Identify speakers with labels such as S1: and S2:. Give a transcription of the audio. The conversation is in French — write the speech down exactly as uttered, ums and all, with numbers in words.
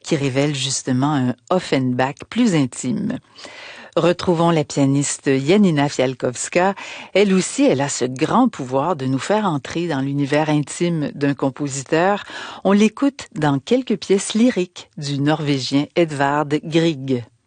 S1: qui révèle justement un Offenbach plus intime. Retrouvons la pianiste Janina Fialkowska. Elle aussi, elle a ce grand pouvoir de nous faire entrer dans l'univers intime d'un compositeur. On l'écoute dans quelques pièces lyriques du Norvégien Edvard Grieg.